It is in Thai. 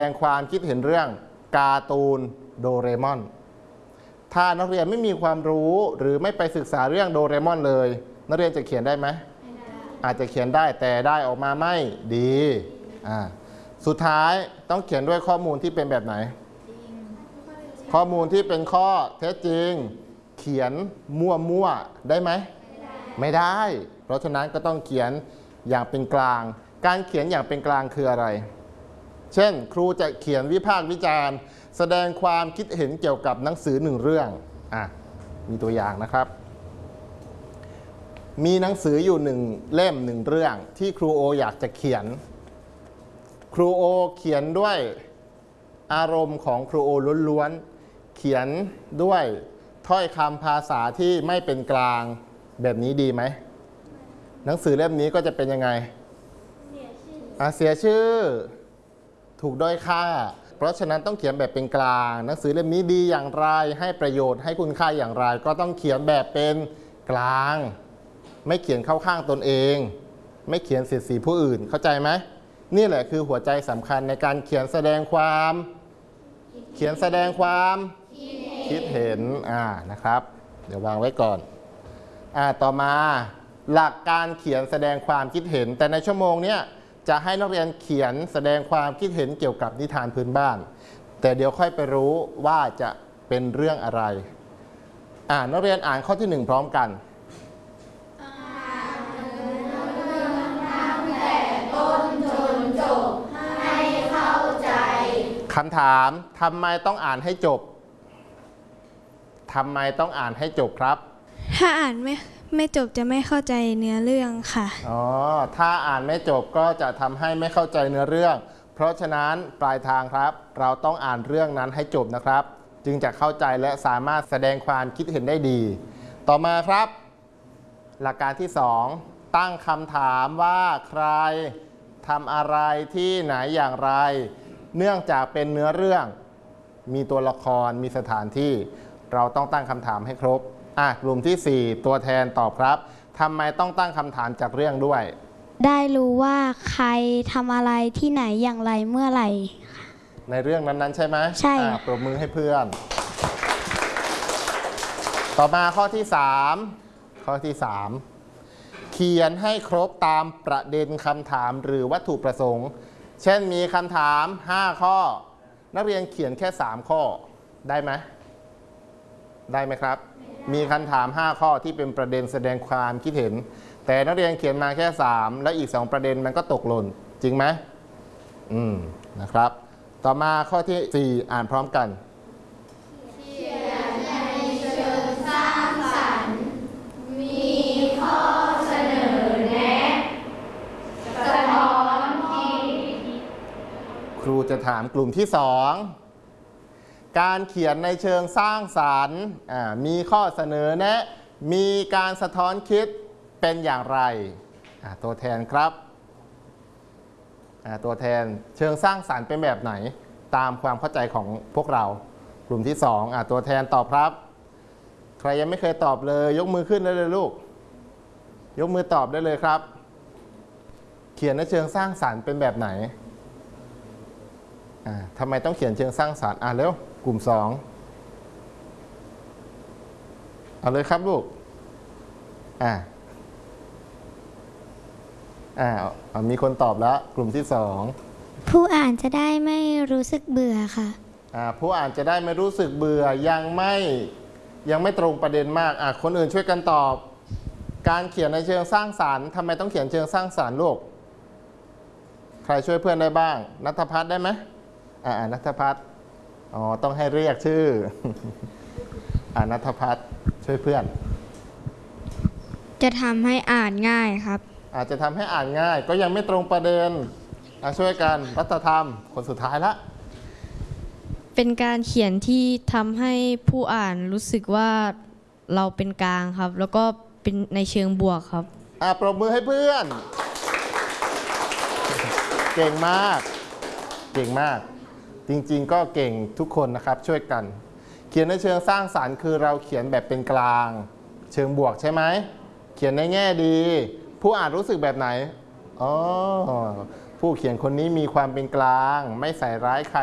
ดงความคิดเห็นเรื่องการ์ตูนโดเรมอนถ้านักเรียนไม่มีความรู้หรือไม่ไปศึกษาเรื่องโดเรมอนเลยนักเรียนจะเขียนได้ไหมอาจจะเขียนได้แต่ได้ออกมาไม่ดีสุดท้ายต้องเขียนด้วยข้อมูลที่เป็นแบบไหนข้อมูลที่เป็นข้อเท็จจริงเขียนมั่วๆได้ไหมไม่ได้เพราะฉะนั้นก็ต้องเขียนอย่างเป็นกลางการเขียนอย่างเป็นกลางคืออะไรเช่นครูจะเขียนวิพากษ์วิจารณ์แสดงความคิดเห็นเกี่ยวกับหนังสือหนึ่งเรื่องมีตัวอย่างนะครับมีหนังสืออยู่หนึ่งเล่มหนึ่งเรื่องที่ครูโออยากจะเขียนครูโอเขียนด้วยอารมณ์ของครูโอล้วนๆเขียนด้วยถ้อยคำภาษาที่ไม่เป็นกลางแบบนี้ดีไหมหนังสือเล่มนี้ก็จะเป็นยังไงเสียชื่อถูกด้อยค่าเพราะฉะนั้นต้องเขียนแบบเป็นกลางหนังสือเล่มนี้ดีอย่างไรให้ประโยชน์ให้คุณค่าอย่างไรก็ต้องเขียนแบบเป็นกลางไม่เขียนเข้าข้างตนเองไม่เขียนเสียดสีผู้อื่นเข้าใจไหมนี่แหละคือหัวใจสำคัญในการเขียนแสดงความคิดเห็นนะครับเดี๋ยววางไว้ก่อนต่อมาหลักการเขียนแสดงความคิดเห็นแต่ในชั่วโมงนี้จะให้นักเรียนเขียนแสดงความคิดเห็นเกี่ยวกับนิทานพื้นบ้านแต่เดี๋ยวค่อยไปรู้ว่าจะเป็นเรื่องอะไรนักเรียนอ่านข้อที่1พร้อมกันคำถามทำไมต้องอ่านให้จบทำไมต้องอ่านให้จบครับถ้าอ่านไม่จบจะไม่เข้าใจเนื้อเรื่องค่ะถ้าอ่านไม่จบก็จะทำให้ไม่เข้าใจเนื้อเรื่องเพราะฉะนั้นปลายทางครับเราต้องอ่านเรื่องนั้นให้จบนะครับจึงจะเข้าใจและสามารถแสดงความคิดเห็นได้ดีต่อมาครับหลักการที่2ตั้งคำถามว่าใครทำอะไรที่ไหนอย่างไรเนื่องจากเป็นเนื้อเรื่องมีตัวละครมีสถานที่เราต้องตั้งคำถามให้ครบกลุ่มที่4ตัวแทนตอบครับทำไมต้องตั้งคำถามจากเรื่องด้วยได้รู้ว่าใครทำอะไรที่ไหนอย่างไรเมื่อไหร่ในเรื่องนั้นๆใช่ไหมใช่ปรบมือให้เพื่อนต่อมาข้อที่3เขียนให้ครบตามประเด็นคำถามหรือวัตถุประสงค์เช่นมีคำถาม5ข้อนักเรียนเขียนแค่3ข้อได้ไหมครับมีคำถาม5ข้อที่เป็นประเด็นแสดงความคิดเห็นแต่นักเรียนเขียนมาแค่3และอีก2ประเด็นมันก็ตกหล่นจริงไหมนะครับต่อมาข้อที่4อ่านพร้อมกันเขียนในเชิงสร้างสรรค์มีข้อเสนอแนะสะท้อนคิดครูจะถามกลุ่มที่2การเขียนในเชิงสร้างสรรค์มีข้อเสนอแนะมีการสะท้อนคิดเป็นอย่างไรตัวแทนครับตัวแทนเชิงสร้างสรรค์เป็นแบบไหนตามความเข้าใจของพวกเรากลุ่มที่2ตัวแทนตอบครับใครยังไม่เคยตอบเลยยกมือขึ้นได้เลยลูกยกมือตอบได้เลยครับเขียนในเชิงสร้างสรรค์เป็นแบบไหนทำไมต้องเขียนเชิงสร้างสรรค์เร็วกลุ่ม2เอาเลยครับลูกมีคนตอบแล้วกลุ่มที่2 ผู้อ่านจะได้ไม่รู้สึกเบื่อค่ะผู้อ่านจะได้ไม่รู้สึกเบื่อยังไม่ตรงประเด็นมากคนอื่นช่วยกันตอบการเขียนในเชิงสร้างสรรค์ทำไมต้องเขียนเชิงสร้างสรรค์ลูกใครช่วยเพื่อนได้บ้างณัฐพัฒน์ได้ไหมณัฐพัฒน์ต้องให้เรียกชื่อณัฐพัฒน์ช่วยเพื่อนจะทำให้อ่านง่ายครับอาจจะทำให้อ่านง่ายก็ยังไม่ตรงประเด็นช่วยกันรัฐธรรมคนสุดท้ายละเป็นการเขียนที่ทำให้ผู้อ่านรู้สึกว่าเราเป็นกลางครับแล้วก็เป็นในเชิงบวกครับปรบมือให้เพื่อนเก่งมากจริงๆก็เก่งทุกคนนะครับช่วยกันเขียนในเชิงสร้างสรรค์คือเราเขียนแบบเป็นกลางเชิงบวกใช่ไหมเขียนในแง่ดีผู้อ่านรู้สึกแบบไหนผู้เขียนคนนี้มีความเป็นกลาง ไม่ใส่ร้ายใคร